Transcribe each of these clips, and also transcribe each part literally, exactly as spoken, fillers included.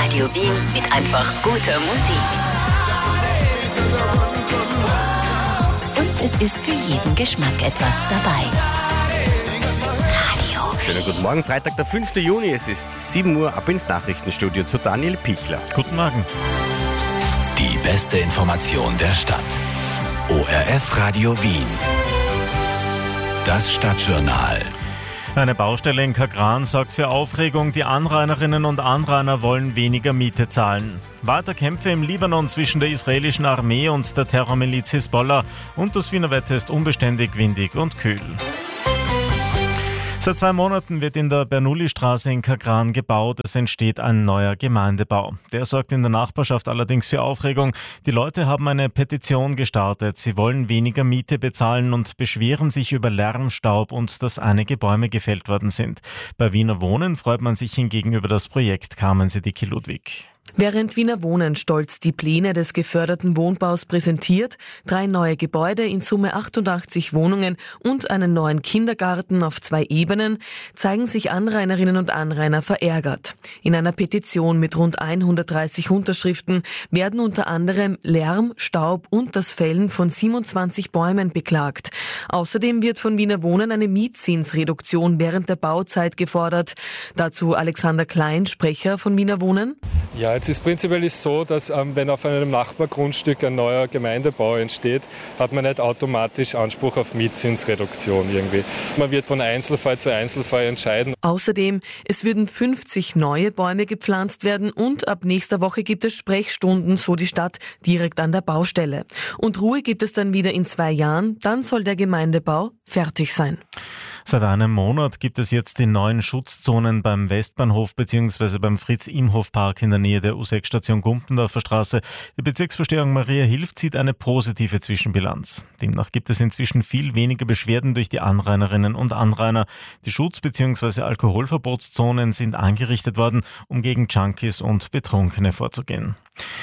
Radio Wien mit einfach guter Musik. Und es ist für jeden Geschmack etwas dabei. Radio Wien. Schönen guten Morgen, Freitag, der fünften Juni. Es ist sieben Uhr, ab ins Nachrichtenstudio zu Daniel Pichler. Guten Morgen. Die beste Information der Stadt. O R F Radio Wien. Das Stadtjournal. Eine Baustelle in Kagran sorgt für Aufregung. Die Anrainerinnen und Anrainer wollen weniger Miete zahlen. Weiter Kämpfe im Libanon zwischen der israelischen Armee und der Terrormiliz Hisbollah. Und das Wiener Wetter ist unbeständig, windig und kühl. Seit zwei Monaten wird in der Bernoulli-Straße in Kagran gebaut. Es entsteht ein neuer Gemeindebau. Der sorgt in der Nachbarschaft allerdings für Aufregung. Die Leute haben eine Petition gestartet. Sie wollen weniger Miete bezahlen und beschweren sich über Lärm, Staub und dass einige Bäume gefällt worden sind. Bei Wiener Wohnen freut man sich hingegen über das Projekt Carmen Sedicki-Ludwig. Während Wiener Wohnen stolz die Pläne des geförderten Wohnbaus präsentiert, drei neue Gebäude, in Summe achtundachtzig Wohnungen und einen neuen Kindergarten auf zwei Ebenen, zeigen sich Anrainerinnen und Anrainer verärgert. In einer Petition mit rund hundertdreißig Unterschriften werden unter anderem Lärm, Staub und das Fällen von siebenundzwanzig Bäumen beklagt. Außerdem wird von Wiener Wohnen eine Mietzinsreduktion während der Bauzeit gefordert. Dazu Alexander Klein, Sprecher von Wiener Wohnen. Ja, jetzt ist prinzipiell ist so, dass ähm, wenn auf einem Nachbargrundstück ein neuer Gemeindebau entsteht, hat man nicht automatisch Anspruch auf Mietzinsreduktion irgendwie. Man wird von Einzelfall zu Einzelfall entscheiden. Außerdem, es würden fünfzig neue Bäume gepflanzt werden und ab nächster Woche gibt es Sprechstunden, so die Stadt, direkt an der Baustelle. Und Ruhe gibt es dann wieder in zwei Jahren, dann soll der Gemeindebau fertig sein. Seit einem Monat gibt es jetzt die neuen Schutzzonen beim Westbahnhof bzw. beim Fritz-Imhoff-Park in der Nähe der U sechs Station Gumpendorfer Straße. Die Bezirksvorsteherin Maria Hilf zieht eine positive Zwischenbilanz. Demnach gibt es inzwischen viel weniger Beschwerden durch die Anrainerinnen und Anrainer. Die Schutz- bzw. Alkoholverbotszonen sind eingerichtet worden, um gegen Junkies und Betrunkene vorzugehen.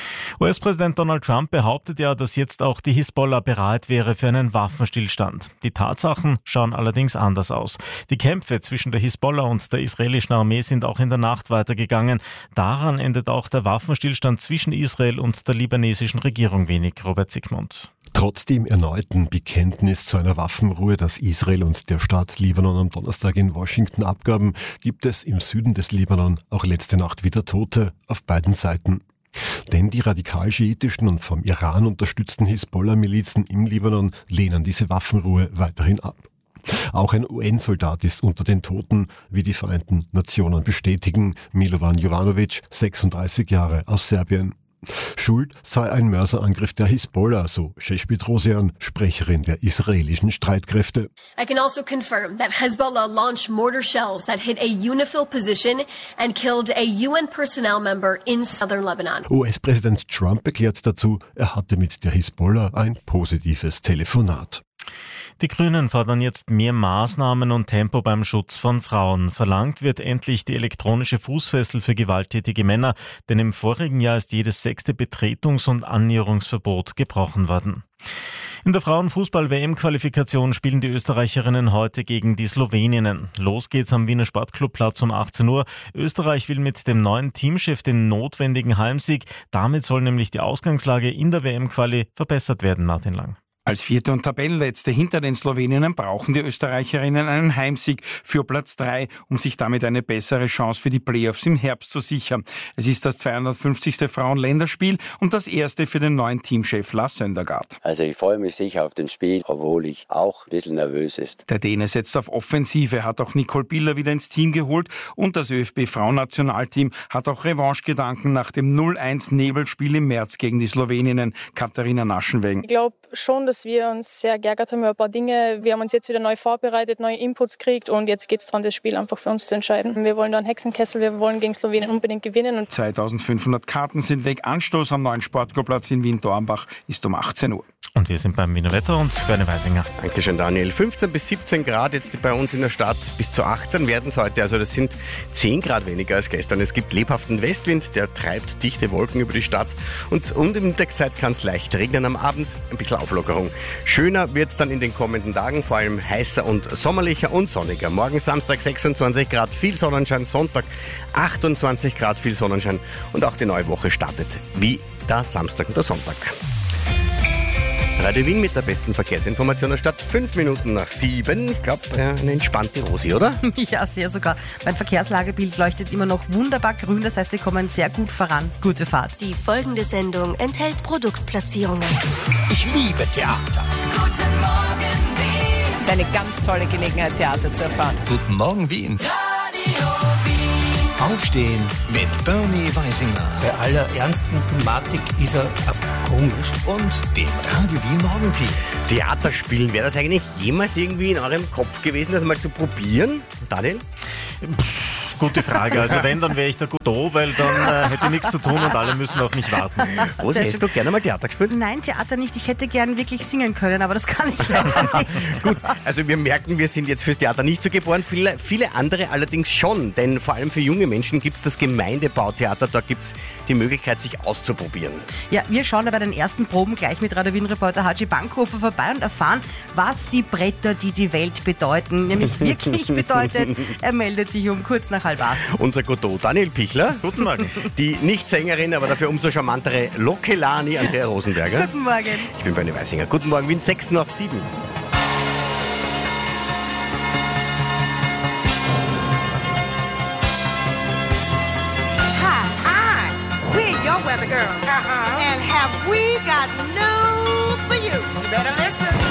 U S-Präsident Donald Trump behauptet ja, dass jetzt auch die Hisbollah bereit wäre für einen Waffenstillstand. Die Tatsachen schauen allerdings anders aus. Die Kämpfe zwischen der Hisbollah und der israelischen Armee sind auch in der Nacht weitergegangen. Daran endet auch der Waffenstillstand zwischen Israel und der libanesischen Regierung wenig. Robert Sigmund. Trotz dem erneuten Bekenntnis zu einer Waffenruhe, das Israel und der Staat Libanon am Donnerstag in Washington abgaben, gibt es im Süden des Libanon auch letzte Nacht wieder Tote auf beiden Seiten. Denn die radikal-schiitischen und vom Iran unterstützten Hisbollah-Milizen im Libanon lehnen diese Waffenruhe weiterhin ab. Auch ein U N-Soldat ist unter den Toten, wie die Vereinten Nationen bestätigen. Milovan Jovanovic, sechsunddreißig Jahre, aus Serbien. Schuld sei ein Mörserangriff der Hisbollah, so Shesh Petrosian, Sprecherin der israelischen Streitkräfte. I can also confirm that Hezbollah launched mortar shells that hit a UNIFIL position and killed a U N personnel member in southern Lebanon. U S-Präsident Trump erklärt dazu, er hatte mit der Hisbollah ein positives Telefonat. Die Grünen fordern jetzt mehr Maßnahmen und Tempo beim Schutz von Frauen. Verlangt wird endlich die elektronische Fußfessel für gewalttätige Männer, denn im vorigen Jahr ist jedes sechste Betretungs- und Annäherungsverbot gebrochen worden. In der Frauenfußball-W M-Qualifikation spielen die Österreicherinnen heute gegen die Sloweninnen. Los geht's am Wiener Sportclubplatz um achtzehn Uhr. Österreich will mit dem neuen Teamchef den notwendigen Heimsieg. Damit soll nämlich die Ausgangslage in der W M-Quali verbessert werden, Martin Lang. Als Vierte und Tabellenletzte hinter den Sloweninnen brauchen die Österreicherinnen einen Heimsieg für Platz drei, um sich damit eine bessere Chance für die Playoffs im Herbst zu sichern. Es ist das zweihundertfünfzigste Frauenländerspiel und das erste für den neuen Teamchef Lars Söndergaard. Also ich freue mich sicher auf das Spiel, obwohl ich auch ein bisschen nervös ist. Der Däne setzt auf Offensive, hat auch Nicole Biller wieder ins Team geholt und das ÖFB-Frauennationalteam hat auch Revanchegedanken nach dem null eins Nebelspiel im März gegen die Sloweninnen. Katharina Naschenweng. Ich glaube schon, dass wir uns sehr geärgert haben über ein paar Dinge. Wir haben uns jetzt wieder neu vorbereitet, neue Inputs gekriegt und jetzt geht es daran, das Spiel einfach für uns zu entscheiden. Wir wollen da einen Hexenkessel, wir wollen gegen Slowenien unbedingt gewinnen. Und zweitausendfünfhundert Karten sind weg. Anstoß am neuen Sportclubplatz in Wien-Dornbach ist um achtzehn Uhr. Und wir sind beim Wiener Wetter und Bernie Weisinger. Dankeschön, Daniel. fünfzehn bis siebzehn Grad jetzt bei uns in der Stadt. Bis zu achtzehn werden es heute. Also das sind zehn Grad weniger als gestern. Es gibt lebhaften Westwind, der treibt dichte Wolken über die Stadt. Und um die Mittagszeit kann es leicht regnen am Abend. Ein bisschen Auflockerung. Stimmung. Schöner wird es dann in den kommenden Tagen, vor allem heißer und sommerlicher und sonniger. Morgen Samstag sechsundzwanzig Grad, viel Sonnenschein, Sonntag achtundzwanzig Grad, viel Sonnenschein und auch die neue Woche startet wie der Samstag und der Sonntag. Radio Wien mit der besten Verkehrsinformation der Stadt. Fünf Minuten nach sieben. Ich glaube, eine entspannte Rosi, oder? Ja, sehr sogar. Mein Verkehrslagebild leuchtet immer noch wunderbar grün. Das heißt, Sie kommen sehr gut voran. Gute Fahrt. Die folgende Sendung enthält Produktplatzierungen. Ich liebe Theater. Guten Morgen, Wien. Es ist eine ganz tolle Gelegenheit, Theater zu erfahren. Guten Morgen, Wien. Radio Wien. Aufstehen mit Bernie Weisinger. Bei aller ernsten Thematik ist er auf komisch. Und dem Radio Wien Morgenteam. Theater spielen, wäre das eigentlich jemals irgendwie in eurem Kopf gewesen, das mal zu probieren? Daniel? Pff, gute Frage. Also wenn, dann wäre ich der Godot, weil dann äh, hätte ich nichts zu tun und alle müssen auf mich warten. Rosi, hättest du gerne mal Theater gespielt? Nein, Theater nicht. Ich hätte gern wirklich singen können, aber das kann ich leider nicht. Gut, also wir merken, wir sind jetzt fürs Theater nicht so geboren, viele, viele andere allerdings schon, denn vor allem für junge Menschen gibt es das Gemeindebautheater, da gibt es die Möglichkeit, sich auszuprobieren. Ja, wir schauen da bei den ersten Proben gleich mit Radio Wien-Reporter Haji Bankhofer vorbei und erfahren, was die Bretter, die die Welt bedeuten, nämlich wirklich bedeutet. Er meldet sich um kurz nach halb acht. Unser Godot, Daniel Pichler. Guten Morgen. Die Nicht-Sängerin, aber dafür umso charmantere Lokelani, Andrea Rosenberger. Guten Morgen. Ich bin Bernie Weisinger. Guten Morgen, Wien, sechs nach sieben. Hi, hi. We're your weather girl. Uh-huh. And have we got news for you? You better listen.